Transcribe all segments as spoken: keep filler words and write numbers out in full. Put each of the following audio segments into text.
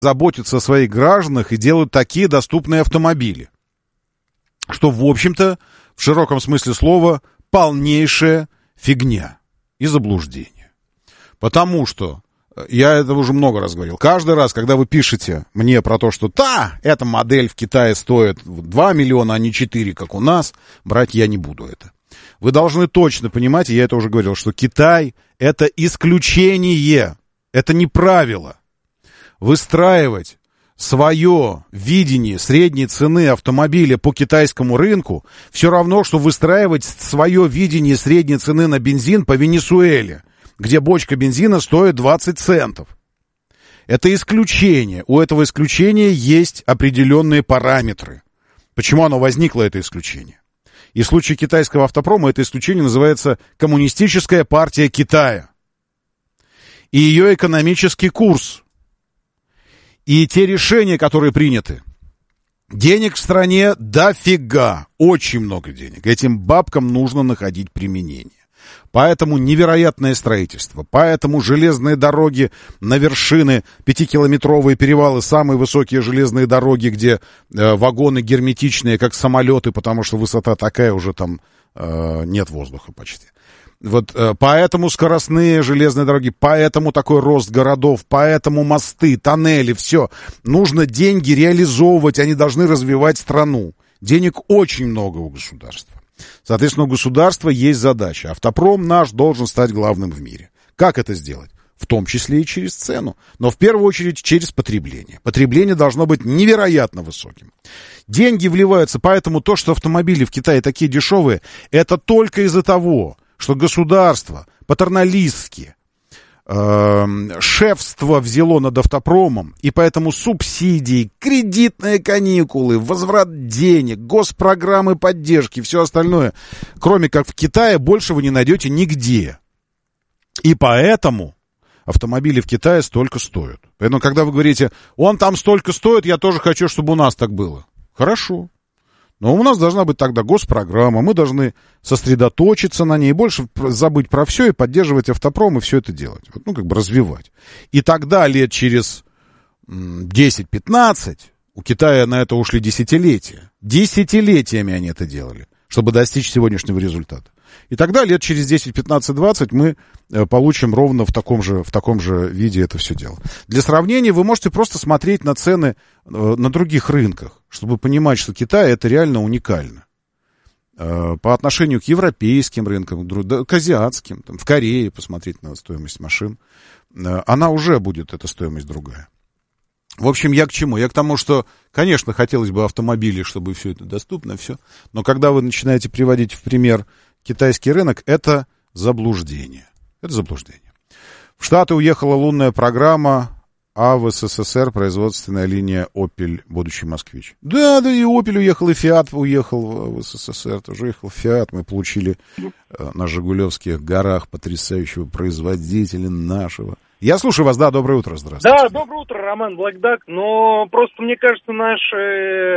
заботятся о своих гражданах и делают такие доступные автомобили. Что, в общем-то, в широком смысле слова, полнейшая фигня и заблуждение. Потому что, я это уже много раз говорил, каждый раз, когда вы пишете мне про то, что «та, эта модель в Китае стоит два миллиона, а не четыре, как у нас», брать я не буду это. Вы должны точно понимать, и я это уже говорил, что Китай — это исключение, это не правило. Выстраивать свое видение средней цены автомобиля по китайскому рынку все равно, что выстраивать свое видение средней цены на бензин по Венесуэле, где бочка бензина стоит двадцать центов. Это исключение. У этого исключения есть определенные параметры. Почему оно возникло, это исключение? И в случае китайского автопрома это исключение называется Коммунистическая партия Китая. И ее экономический курс. И те решения, которые приняты. Денег в стране дофига. Очень много денег. Этим бабкам нужно находить применение. Поэтому невероятное строительство. Поэтому железные дороги на вершины, пятикилометровые перевалы, самые высокие железные дороги, где э, вагоны герметичные, как самолеты, потому что высота такая, уже там э, нет воздуха почти. Вот э, поэтому скоростные железные дороги, поэтому такой рост городов, поэтому мосты, тоннели, все. Нужно деньги реализовывать, они должны развивать страну. Денег очень много у государства. Соответственно, у государства есть задача. Автопром наш должен стать главным в мире. Как это сделать? В том числе и через цену. Но в первую очередь через потребление. Потребление должно быть невероятно высоким. Деньги вливаются, поэтому то, что автомобили в Китае такие дешевые, это только из-за того, что государство патерналистски э, шефство взяло над автопромом, и поэтому субсидии, кредитные каникулы, возврат денег, госпрограммы поддержки, все остальное, кроме как в Китае, больше вы не найдете нигде. И поэтому автомобили в Китае столько стоят. Поэтому, когда вы говорите, он там столько стоит, я тоже хочу, чтобы у нас так было. Хорошо. Но у нас должна быть тогда госпрограмма, мы должны сосредоточиться на ней, больше забыть про все и поддерживать автопром и все это делать. Вот, ну, как бы развивать. И тогда лет через десять-пятнадцать, у Китая на это ушли десятилетия. Десятилетиями они это делали, чтобы достичь сегодняшнего результата. И тогда лет через десять, пятнадцать, двадцать мы получим ровно в таком же, в таком же виде это все дело. Для сравнения вы можете просто смотреть на цены на других рынках, чтобы понимать, что Китай это реально уникально. По отношению к европейским рынкам, к азиатским, там, в Корее посмотреть на стоимость машин, она уже будет, эта стоимость другая. В общем, я к чему? Я к тому, что, конечно, хотелось бы автомобилей, чтобы все это доступно, все. Но когда вы начинаете приводить в пример китайский рынок, это заблуждение. Это заблуждение. В Штаты уехала лунная программа, а в СССР производственная линия Opel, будущий москвич. Да, да, и Opel уехал, и Fiat уехал в СССР, тоже уехал Fiat. Мы получили на Жигулевских горах потрясающего производителя нашего. Я слушаю вас, да, доброе утро, здравствуйте. Да, доброе утро, Роман Блэкдак, но просто, мне кажется, наши,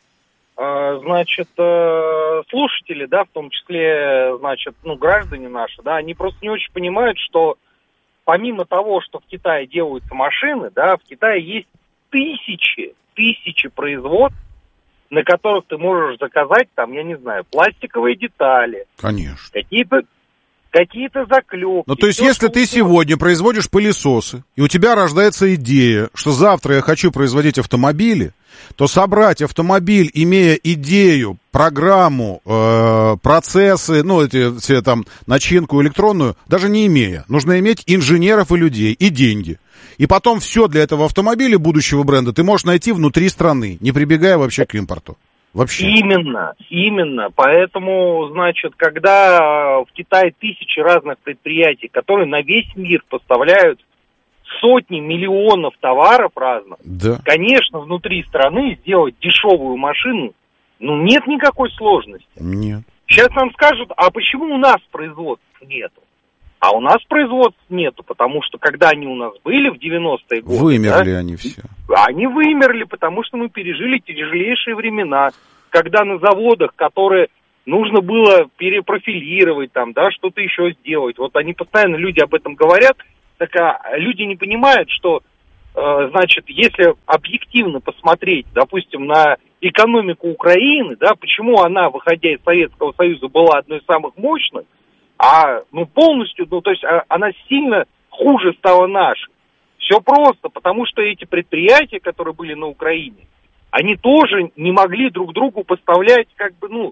э, значит, э, слушатели, да, в том числе, значит, ну, граждане наши, да, они просто не очень понимают, что помимо того, что в Китае делаются машины, да, в Китае есть тысячи, тысячи производств, на которых ты можешь заказать, там, я не знаю, пластиковые детали. Конечно. Какие-то... Какие-то заклепки. Ну, то есть, если ты сегодня производишь пылесосы, и у тебя рождается идея, что завтра я хочу производить автомобили, то собрать автомобиль, имея идею, программу, э, процессы, ну, эти все там, начинку электронную, даже не имея. Нужно иметь инженеров и людей, и деньги. И потом все для этого автомобиля, будущего бренда, ты можешь найти внутри страны, не прибегая вообще к импорту. Вообще. Именно, именно. Поэтому, значит, когда в Китае тысячи разных предприятий, которые на весь мир поставляют сотни миллионов товаров разных, да. Конечно, внутри страны сделать дешевую машину, ну, нет никакой сложности. Нет. Сейчас нам скажут, а почему у нас производств нету? А у нас производств нету, потому что когда они у нас были в девяностые годы... Вымерли да, они все. Они вымерли, потому что мы пережили тяжелейшие времена, когда на заводах, которые нужно было перепрофилировать, там, да, что-то еще сделать. Вот они постоянно, люди об этом говорят, так а люди не понимают, что значит, если объективно посмотреть, допустим, на экономику Украины, да, почему она, выходя из Советского Союза, была одной из самых мощных, а, ну, полностью, ну, то есть она сильно хуже стала нашей. Все просто, потому что эти предприятия, которые были на Украине, они тоже не могли друг другу поставлять, как бы, ну,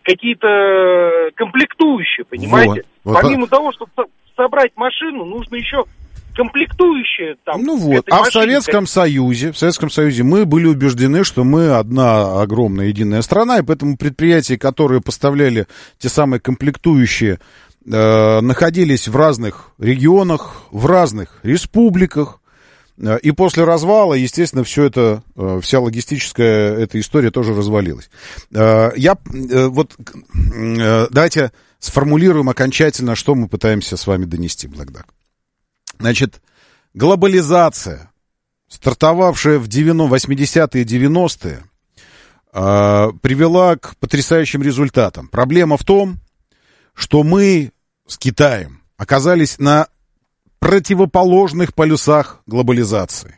какие-то комплектующие, понимаете? Вот, вот Помимо так. того, чтобы собрать машину, нужно еще комплектующие там. Ну вот, а в Советском Союзе, в Советском Союзе мы были убеждены, что мы одна огромная единая страна, и поэтому предприятия, которые поставляли те самые комплектующие, э, находились в разных регионах, в разных республиках, э, и после развала, естественно, все это, э, вся логистическая эта история тоже развалилась. Э, я, э, вот, э, давайте сформулируем окончательно, что мы пытаемся с вами донести, Black Duck. Значит, глобализация, стартовавшая в восьмидесятые и девяностые, э, привела к потрясающим результатам. Проблема в том, что мы с Китаем оказались на противоположных полюсах глобализации.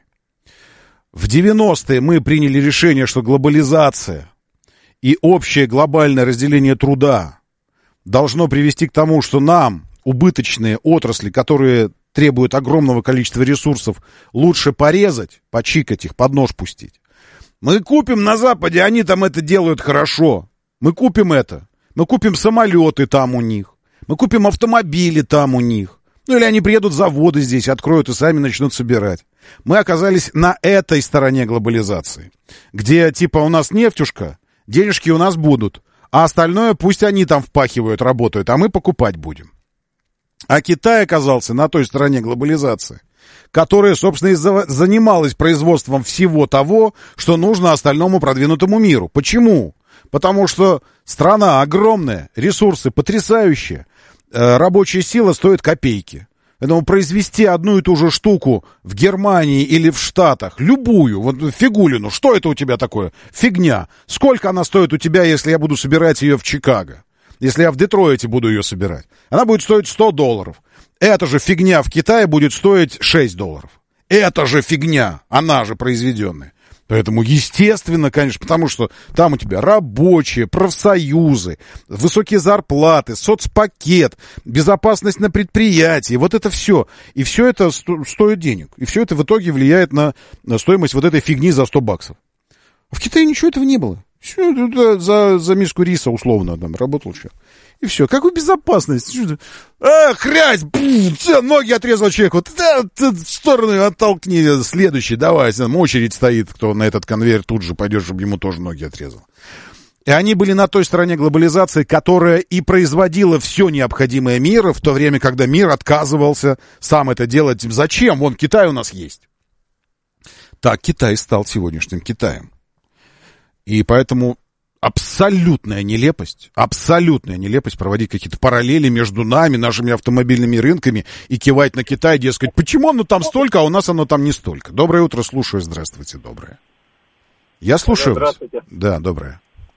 В девяностые мы приняли решение, что глобализация и общее глобальное разделение труда должно привести к тому, что нам убыточные отрасли, которые требуют огромного количества ресурсов, лучше порезать, почикать их, под нож пустить. Мы купим на Западе, они там это делают хорошо. Мы купим это. Мы купим самолеты там у них. Мы купим автомобили там у них. Ну или они приедут, заводы здесь откроют и сами начнут собирать. Мы оказались на этой стороне глобализации, где типа у нас нефтюшка, денежки у нас будут, а остальное пусть они там впахивают, работают, а мы покупать будем. А Китай оказался на той стороне глобализации, которая, собственно, и занималась производством всего того, что нужно остальному продвинутому миру. Почему? Потому что страна огромная, ресурсы потрясающие, рабочая сила стоит копейки. Поэтому произвести одну и ту же штуку в Германии или в Штатах, любую, вот фигулину, что это у тебя такое? Фигня. Сколько она стоит у тебя, если я буду собирать ее в Чикаго? Если я в Детройте буду ее собирать? Она будет стоить сто долларов. Эта же фигня в Китае будет стоить шесть долларов. Это же фигня, она же произведенная. Поэтому, естественно, конечно, потому что там у тебя рабочие, профсоюзы, высокие зарплаты, соцпакет, безопасность на предприятии, вот это все. И все это сто- стоит денег. И все это в итоге влияет на, на стоимость вот этой фигни за сто баксов. А в Китае ничего этого не было. Все, это за, за миску риса условно там работал человек. И все. Какую безопасность? А, хрясь! Все, ноги отрезал человек. Вот да, в сторону оттолкни. Следующий, давай. Там очередь стоит, кто на этот конвейер тут же пойдет, чтобы ему тоже ноги отрезал. И они были на той стороне глобализации, которая и производила все необходимое миру, в то время, когда мир отказывался сам это делать. Зачем? Вон, Китай у нас есть. Так Китай стал сегодняшним Китаем. И поэтому абсолютная нелепость, абсолютная нелепость проводить какие-то параллели между нами, нашими автомобильными рынками и кивать на Китай, дескать, почему оно там столько, а у нас оно там не столько. Доброе утро, слушаю, здравствуйте, доброе. Я слушаю вас. Здравствуйте. Да, доброе.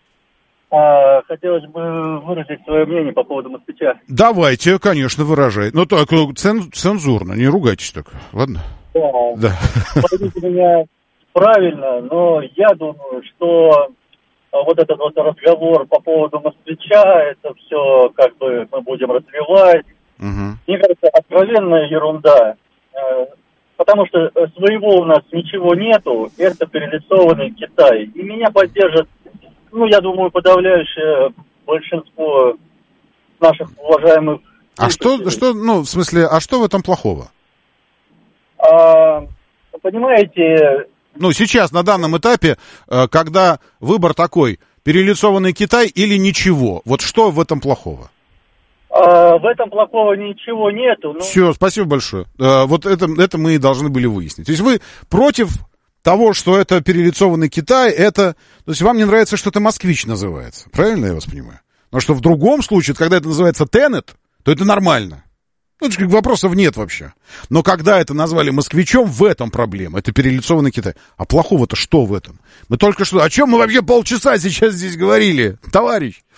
А, хотелось бы выразить свое мнение по поводу москвича. Давайте, конечно, выражай. Ну так, цен, цензурно, не ругайтесь так, ладно? Да, да. Поймите меня правильно, но я думаю, что вот этот вот разговор по поводу москвича, это все как бы мы будем развивать. Угу. Мне кажется, откровенная ерунда. Потому что своего у нас ничего нету, это перелицованный Китай. И меня поддержит, ну, я думаю, подавляющее большинство наших уважаемых... А что, что, ну, в смысле, а что в этом плохого? А, понимаете... Ну, сейчас, на данном этапе, когда выбор такой, перелицованный Китай или ничего, вот что в этом плохого? А, в этом плохого ничего нету. Но... Все, спасибо большое. А, вот это, это мы и должны были выяснить. То есть вы против того, что это перелицованный Китай, это... То есть вам не нравится, что это москвич называется. Правильно я вас понимаю? Но что в другом случае, когда это называется Тенет, то это нормально. Ну, вопросов нет вообще. Но когда это назвали москвичом, в этом проблема. Это перелицованный Китай. А плохого-то что в этом? Мы только что... О чем мы вообще полчаса сейчас здесь говорили, товарищ?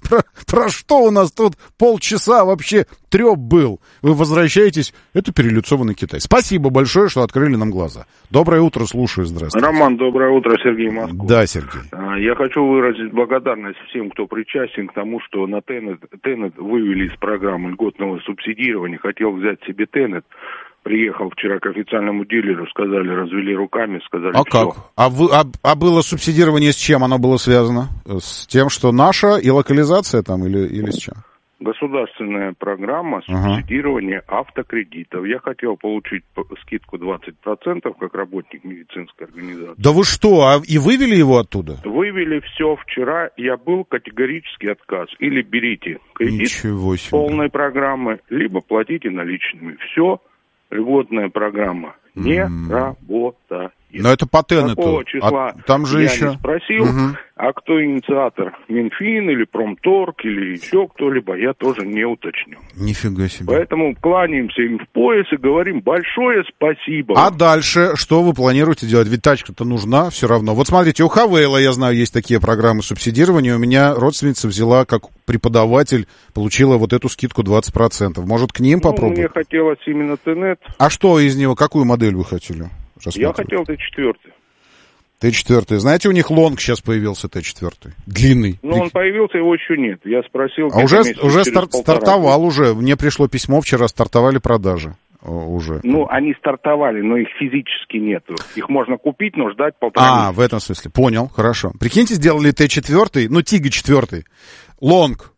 Про, про что у нас тут полчаса вообще трёп был? Вы возвращаетесь, это перелицованный Китай. Спасибо большое, что открыли нам глаза. Доброе утро, слушаю, здравствуйте. Роман, доброе утро, Сергей Москва. Да, Сергей. Я хочу выразить благодарность всем, кто причастен к тому, что на Тенет, Тенет вывели из программы льготного субсидирования. Хотел взять себе Тенет. Приехал вчера к официальному дилеру, сказали, развели руками, сказали, а все. как? А, вы, а, а было субсидирование с чем оно было связано? С тем, что наша и локализация там или, или с чем? Государственная программа субсидирования ага. автокредитов. Я хотел получить скидку двадцать процентов как работник медицинской организации. Да вы что, а и вывели его оттуда? Вывели все вчера. Я был категорический отказ. Или берите кредит полной программы, либо платите наличными. Все. Льготная программа не mm. работает. Но это по Тенету. Какого числа а там же я еще... не спросил, угу. а кто инициатор, Минфин или Промторг или еще кто-либо, я тоже не уточню. Нифига себе. Поэтому кланяемся им в пояс и говорим большое спасибо. А дальше что вы планируете делать? Ведь тачка-то нужна все равно. Вот смотрите, у Хавейла, я знаю, есть такие программы субсидирования. У меня родственница взяла, как преподаватель, получила вот эту скидку двадцать процентов. Может, к ним ну, попробовать? Мне хотелось именно Тенет. А что из него, какую модель вы хотели? Я хотел Т четыре. Т четыре. Знаете, у них лонг сейчас появился Т четыре. Длинный. Ну, он появился, его еще нет. Я спросил... А уже, уже стар- стартовал уже. Мне пришло письмо вчера, стартовали продажи уже. Ну, они стартовали, но их физически нету. Их можно купить, но ждать полтора месяца. А, в этом смысле. Понял, хорошо. Прикиньте, сделали Т четыре, ну, Тига четыре. Лонг.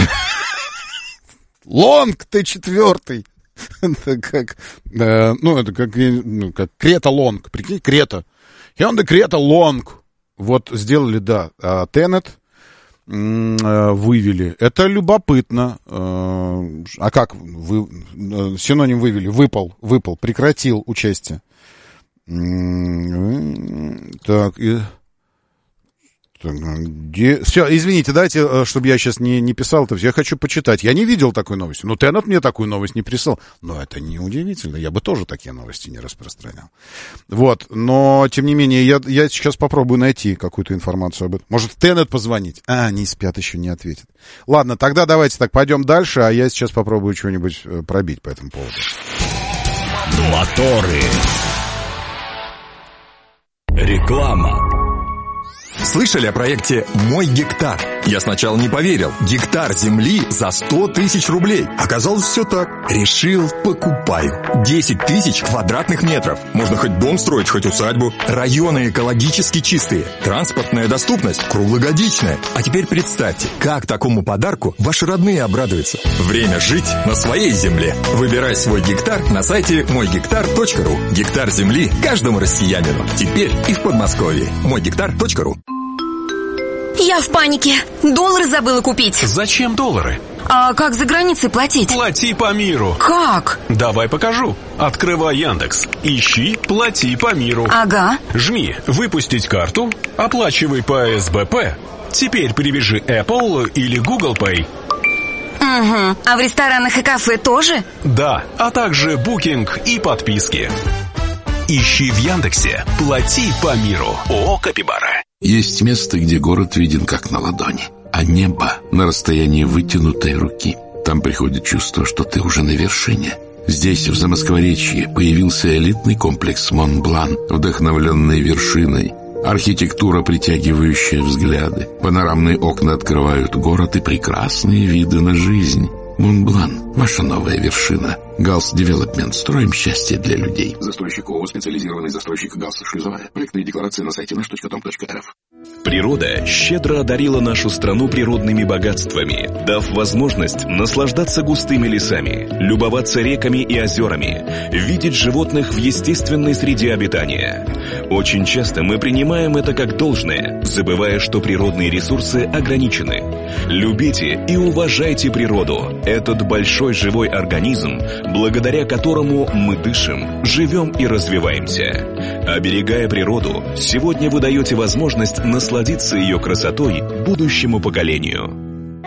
Лонг Т четыре. Это как, э, ну, это как, ну, как Крета Лонг, прикинь, Крета. Hyundai Крета Лонг. Вот сделали, да, а Тенет э, вывели. Это любопытно. Э, а как вы, э, синоним вывели? Выпал, выпал, прекратил участие. Так, и... Где... Все, извините, дайте, чтобы я сейчас не, не писал это все. Я хочу почитать. Я не видел такой новости. Ну, Тенет мне такую новость не прислал. Но это не удивительно. Я бы тоже такие новости не распространял. Вот. Но, тем не менее, я, я сейчас попробую найти какую-то информацию об этом. Может, Тенет позвонить? А, не спят еще, не ответят. Ладно, тогда давайте так, пойдем дальше, а я сейчас попробую что-нибудь пробить по этому поводу. Моторы. Реклама. Слышали о проекте «Мой гектар»? Я сначала не поверил. Гектар земли за сто тысяч рублей. Оказалось, все так. Решил, покупаю. десять тысяч квадратных метров. Можно хоть дом строить, хоть усадьбу. Районы экологически чистые. Транспортная доступность круглогодичная. А теперь представьте, как такому подарку ваши родные обрадуются. Время жить на своей земле. Выбирай свой гектар на сайте мой гектар точка ру. Гектар земли каждому россиянину. Теперь и в Подмосковье. мой гектар точка ру. Я в панике. Доллары забыла купить. Зачем доллары? А как за границей платить? Плати по миру. Как? Давай покажу. Открывай Яндекс. Ищи «Плати по миру». Ага. Жми «Выпустить карту». Оплачивай по эс бэ пэ. Теперь привяжи Apple или Google Pay. Угу. А в ресторанах и кафе тоже? Да, а также букинг и подписки. Ищи в Яндексе «Плати по миру». ООО «Капибара». Есть место, где город виден как на ладони, а небо на расстоянии вытянутой руки. Там приходит чувство, что ты уже на вершине. Здесь, в Замоскворечье, появился элитный комплекс «Монблан», вдохновленный вершиной. Архитектура, притягивающая взгляды. Панорамные окна открывают город и прекрасные виды на жизнь. Монблан – ваша новая вершина. Галс Девелопмент. Строим счастье для людей. Застройщик ООО «Специализированный застройщик Галс Шизовая». Проектные декларации на сайте наш точка том точка эр эф. Природа щедро одарила нашу страну природными богатствами, дав возможность наслаждаться густыми лесами, любоваться реками и озерами, видеть животных в естественной среде обитания. Очень часто мы принимаем это как должное, забывая, что природные ресурсы ограничены. Любите и уважайте природу. Этот большой живой организм, благодаря которому мы дышим, живем и развиваемся. Оберегая природу, сегодня вы даете возможность насладиться ее красотой будущему поколению.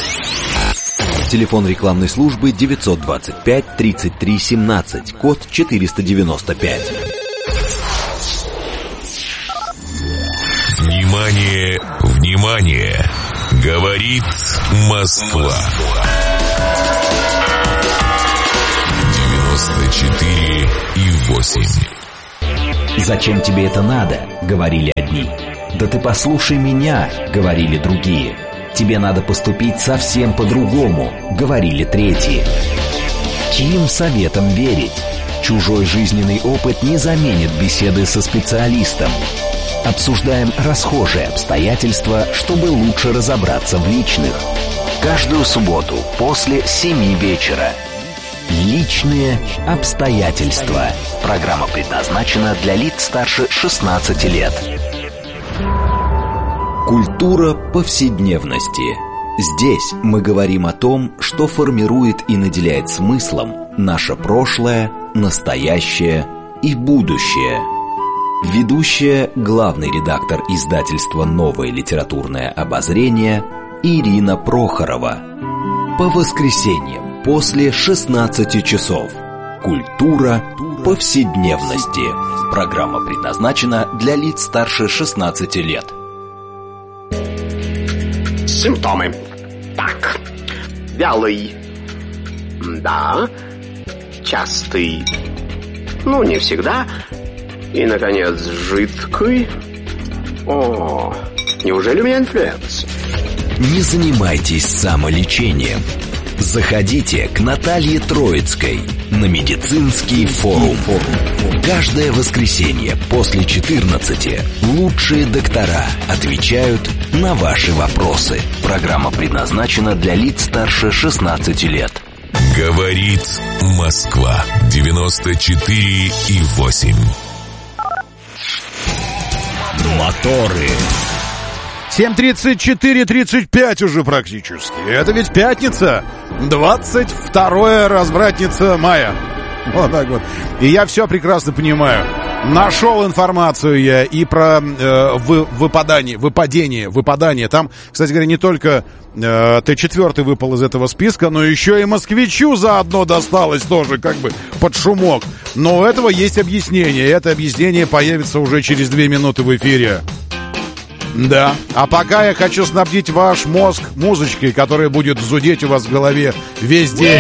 Телефон рекламной службы девятьсот двадцать пять тридцать три семнадцать, код четыреста девяносто пять. Внимание, внимание! Говорит Москва. девяносто четыре и восемь. «Зачем тебе это надо?» — говорили одни. «Да ты послушай меня!» — говорили другие. «Тебе надо поступить совсем по-другому!» — говорили третьи. Чьим советам верить? Чужой жизненный опыт не заменит беседы со специалистом. Обсуждаем расхожие обстоятельства, чтобы лучше разобраться в личных. Каждую субботу после семи вечера. Личные обстоятельства. Программа предназначена для лиц старше шестнадцати лет. Культура повседневности. Здесь мы говорим о том, что формирует и наделяет смыслом наше прошлое, настоящее и будущее. Ведущая, главный редактор издательства «Новое литературное обозрение» Ирина Прохорова. По воскресеньям после шестнадцати часов. Культура повседневности. Программа предназначена для лиц старше шестнадцати лет. Симптомы. Так. Вялый. Да. Частый. Ну, не всегда. И, наконец, жидкий. О, неужели у меня инфлюенс? Не занимайтесь самолечением. Заходите к Наталье Троицкой на медицинский форум. Каждое воскресенье после четырнадцати лучшие доктора отвечают на ваши вопросы. Программа предназначена для лиц старше шестнадцати лет. Говорит Москва. девяносто четыре и восемь. Моторы. семь тридцать четыре тридцать пять уже практически. Это ведь пятница, двадцать вторая развратница мая. Вот так вот. И я все прекрасно понимаю. Нашел информацию я и про э, вы, выпадание, выпадение, выпадание. Там, кстати говоря, не только э, Т четыре выпал из этого списка, но еще и москвичу заодно досталось тоже как бы под шумок. Но у этого есть объяснение. И это объяснение появится уже через две минуты в эфире. Да. А пока я хочу снабдить ваш мозг музычкой, которая будет зудеть у вас в голове весь день.